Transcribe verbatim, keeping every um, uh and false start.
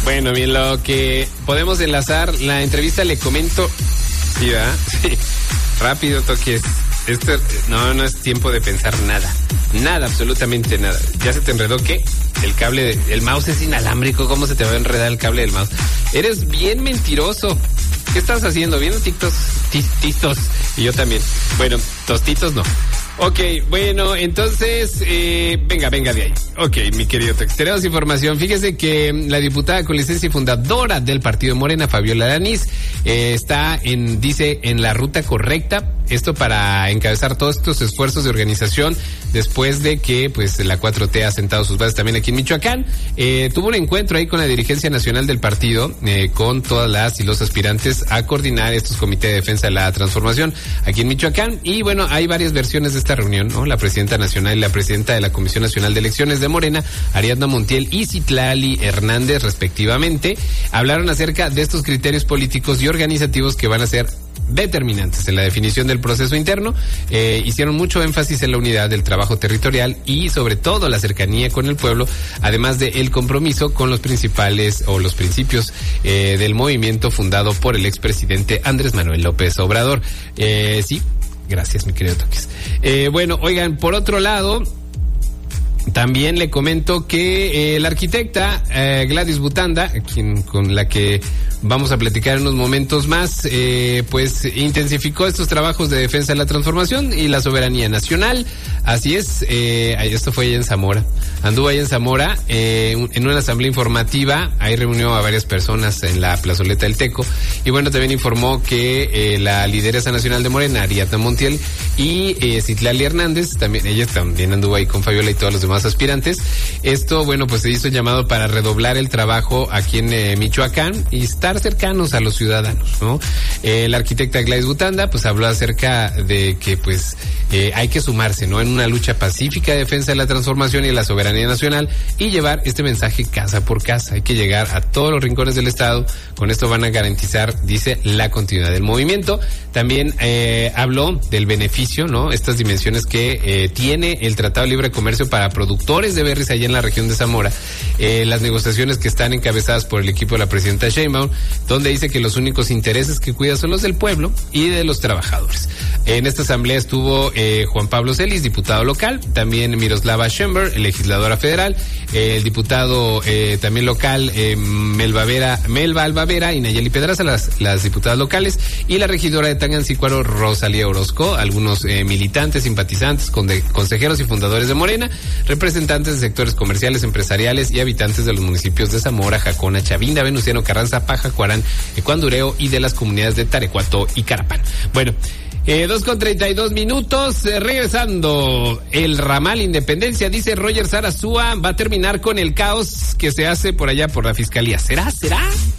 Bueno, bien, lo que podemos enlazar, la entrevista le comento. Sí, ¿verdad? Sí. Rápido, toques. Esto, no, no es tiempo de pensar nada. Nada, absolutamente nada. ¿Ya se te enredó qué? El cable, de, el mouse es inalámbrico. ¿Cómo se te va a enredar el cable del mouse? Eres bien mentiroso. ¿Qué estás haciendo? ¿Viendo TikToks? Tistitos. Y yo también. Bueno, tostitos no. Ok, bueno, entonces, eh, venga, venga de ahí. Ok, mi querido Tex, tenemos información. Fíjese que la diputada con licencia y fundadora del partido Morena, Fabiola Alanís, eh, está en, dice, en la ruta correcta. Esto para encabezar todos estos esfuerzos de organización después de que, pues, la cuatro T ha sentado sus bases también aquí en Michoacán. Eh, tuvo un encuentro ahí con la dirigencia nacional del partido, eh, con todas las y los aspirantes a coordinar estos comités de defensa de la transformación aquí en Michoacán. Y bueno, hay varias versiones de esta reunión, ¿no? La presidenta nacional y la presidenta de la Comisión Nacional de Elecciones de Morena, Ariadna Montiel y Citlali Hernández, respectivamente, hablaron acerca de estos criterios políticos y organizativos que van a ser determinantes en la definición del proceso interno. Eh, hicieron mucho énfasis en la unidad del trabajo territorial y sobre todo la cercanía con el pueblo, además de el compromiso con los principales o los principios eh, del movimiento fundado por el expresidente Andrés Manuel López Obrador. Eh, sí, gracias, mi querido Toques. Eh, bueno, oigan, por otro lado, también le comento que eh, la arquitecta eh, Gladys Butanda, quien, con la que vamos a platicar en unos momentos más, eh, pues intensificó estos trabajos de defensa de la transformación y la soberanía nacional. Así es, eh, esto fue allá en Zamora. Anduvo allá en Zamora eh, en una asamblea informativa. Ahí reunió a varias personas en la plazoleta del Teco. Y bueno, también informó que eh, la lideresa nacional de Morena, Ariadna Montiel, y eh, Citlali Hernández, también, ella también anduvo ahí con Fabiola y todos los demás aspirantes. Esto, bueno, pues se hizo llamado para redoblar el trabajo aquí en eh, Michoacán y estar cercanos a los ciudadanos, ¿no? Eh, la arquitecta Gladys Butanda, pues habló acerca de que, pues, eh, hay que sumarse, ¿no? En una lucha pacífica de defensa de la transformación y la soberanía nacional y llevar este mensaje casa por casa. Hay que llegar a todos los rincones del Estado. Con esto van a garantizar, dice, la continuidad del movimiento. También eh, habló del beneficio, ¿no? Estas dimensiones que eh, tiene el Tratado de Libre Comercio para productores de berries allá en la región de Zamora. Eh, las negociaciones que están encabezadas por el equipo de la presidenta Sheinbaum, donde dice que los únicos intereses que cuida son los del pueblo y de los trabajadores. En esta asamblea estuvo eh, Juan Pablo Celis, diputado local, también Miroslava Schember, legisladora federal, eh, el diputado eh, también local, eh, Melba, Vera, Melba Albavera y Nayeli Pedraza, las, las diputadas locales, y la regidora de Tangancícuaro, Rosalía Orozco, algunos eh, militantes, simpatizantes, conde, consejeros y fundadores de Morena, representantes de sectores comerciales, empresariales y habitantes de los municipios de Zamora, Jacona, Chavinda, Venustiano Carranza, Paja, Cuarán, Ecuandureo y de las comunidades de Tarecuato y Carapán. Bueno, Eh, dos con treinta y dos minutos, eh, regresando, el ramal Independencia, dice Roger Sarasúa, va a terminar con el caos que se hace por allá por la Fiscalía. ¿Será? ¿Será?